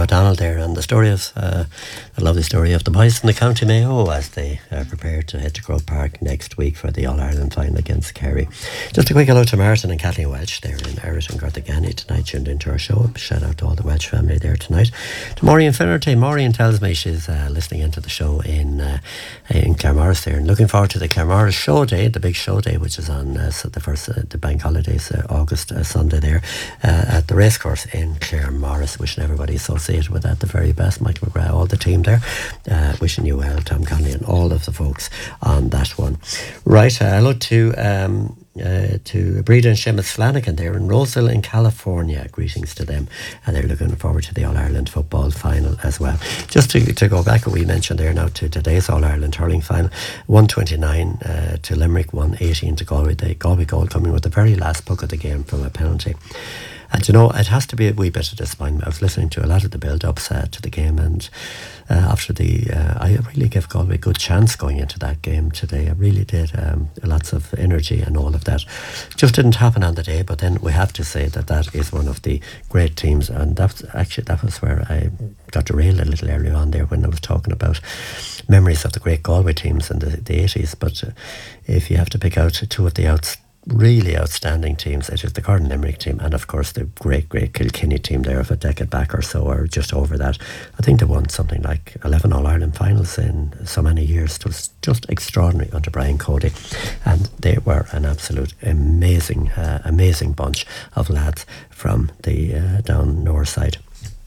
O'Donnell there, and the story of the lovely story of the boys from the County Mayo as they prepare to head to Croke Park next week for the All-Ireland final against Kerry. Just a quick hello to Martin and Kathleen Welch there in Erris and Garthagani tonight, tuned into our show. Shout out to all the Welch family there tonight. To Maureen Finnerty. Maureen tells me she's listening into the show in Claremorris there, and looking forward to the Claremorris show day, the big show day, which is on the bank holidays, August Sunday there at the racecourse in Claremorris. Wishing everybody associated with that the very best. Michael McGrath, all the team there, wishing you well, Tom Connolly and all of the folks on that one. Right, hello to Breda and Seamus Flanagan there in Roseville in California. Greetings to them, and they're looking forward to the All-Ireland football final as well. Just to go back, we mentioned there now to today's All-Ireland hurling final, 129 to Limerick, 118 to Galway. The Galway goal coming with the very last puck of the game from a penalty. And you know, it has to be a wee bit of disappointment. I was listening to a lot of the build-ups to the game, and after I really gave Galway a good chance going into that game today. I really did. Lots of energy and all of that. Just didn't happen on the day, but then we have to say that is one of the great teams, and that was where I got derailed a little earlier on there when I was talking about memories of the great Galway teams in the 80s. But if you have to pick out two of the really outstanding teams, it is the Cork and Limerick team, and of course the great Kilkenny team there of a decade back or so, or just over that. I think they won something like 11 All-Ireland finals in so many years. It was just extraordinary under Brian Cody, and they were an absolute amazing bunch of lads from the down north side.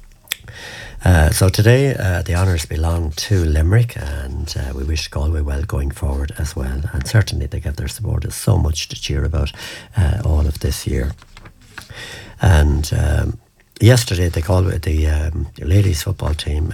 So today the honours belong to Limerick, and we wish Galway well going forward as well, and certainly they give their supporters so much to cheer about all of this year. And yesterday the ladies football team,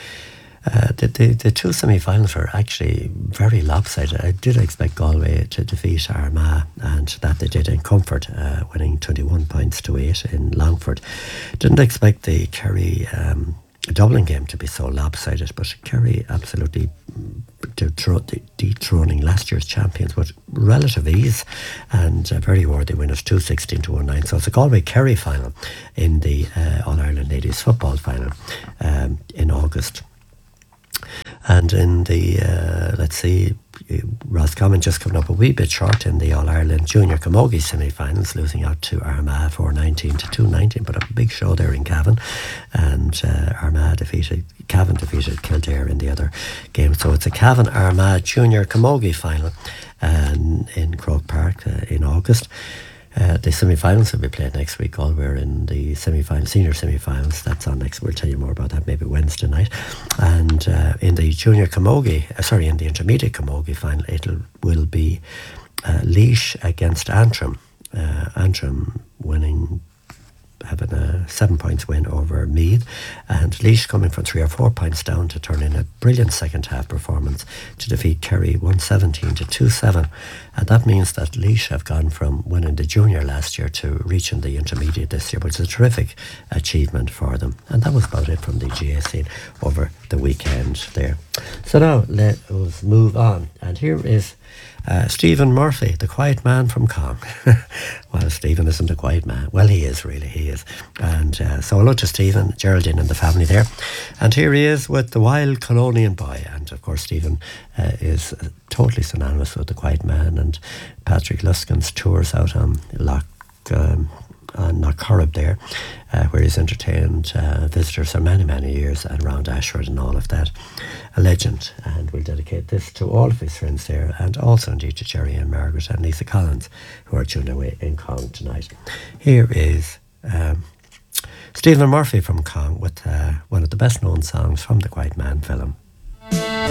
the two semi-finals were actually very lopsided. I did expect Galway to defeat Armagh, and that they did in comfort, winning 21 points to 8 in Longford. Didn't expect the Kerry Dublin game to be so lopsided, but Kerry absolutely dethroning last year's champions with relative ease, and very worthy winners, 216 to 19. So it's a Galway-Kerry final in the All-Ireland Ladies Football final in August. And in the, Roscommon just coming up a wee bit short in the All-Ireland Junior Camogie semi-finals, losing out to Armagh 4-19 to 2-19, but a big show there in Cavan. And Cavan defeated Kildare in the other game. So it's a Cavan-Armagh Junior Camogie final in Croke Park in August. The semi-finals will be played next week. All we're in the senior semi-finals. That's on next. We'll tell you more about that maybe Wednesday night. And in the in the intermediate Camogie final, will be Laois against Antrim. Antrim having a 7 points win over Meath, and Laois coming from 3 or 4 points down to turn in a brilliant second half performance to defeat Kerry 117 to 2-7, and that means that Laois have gone from winning the junior last year to reaching the intermediate this year, which is a terrific achievement for them. And that was about it from the GA scene over the weekend there. So now let us move on, and here is Stephen Murphy, the quiet man from Cong. Well, Stephen isn't a quiet man. Well, he is, really, he is. And so hello to Stephen, Geraldine and the family there. And here he is with the Wild Colonian Boy. And of course, Stephen is totally synonymous with the quiet man, and Patrick Luskin's tours out on Knockcorrib there, where he's entertained visitors for many, many years, and around Ashford and all of that. A legend, and we'll dedicate this to all of his friends there, and also indeed to Jerry and Margaret and Lisa Collins, who are tuned away in Cong tonight. Here is Stephen Murphy from Cong with one of the best known songs from the Quiet Man film,